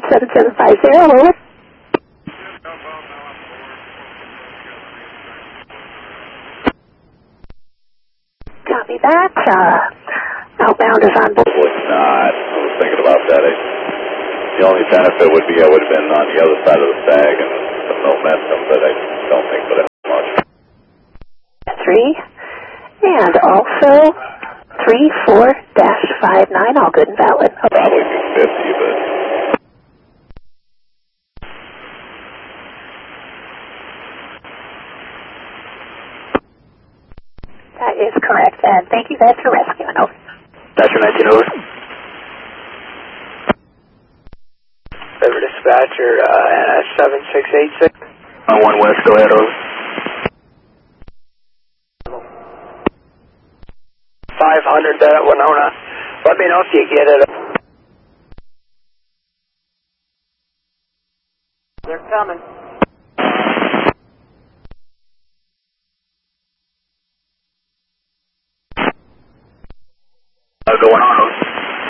7750, over. Copy that. Outbound is on board. Probably not. I was thinking about that. The only benefit would be I would have been on the other side of the stag and some momentum, but I don't think would have much. 3, and also 34-59, all good and valid. Okay. Probably 250, but... That is correct, and thank you guys for rescuing. Over. Dispatcher 19 over. River Dispatcher, 7686. On 1 West, go ahead, over. 500 at Winona. Let me know if you get it. They're coming.